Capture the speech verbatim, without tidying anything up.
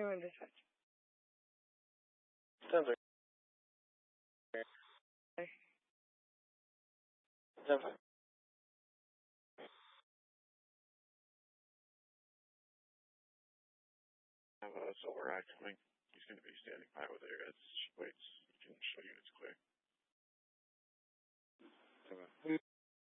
on dispatch. Sounds like. Sounds like. Have a Silver Act coming. He's going to be standing by with it as she waits. He can show you it's clear.